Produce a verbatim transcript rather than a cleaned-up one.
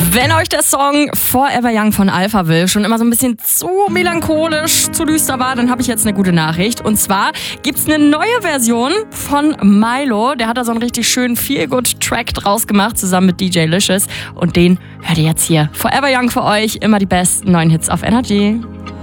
Wenn euch der Song Forever Young von Alphaville schon immer so ein bisschen zu melancholisch, zu düster war, dann habe ich jetzt eine gute Nachricht. Und zwar gibt's eine neue Version von Milo. Der hat da so einen richtig schönen Feel-Good-Track draus gemacht, zusammen mit D J Licious. Und den hört ihr jetzt hier. Forever Young für euch, immer die besten neuen Hits auf Energy.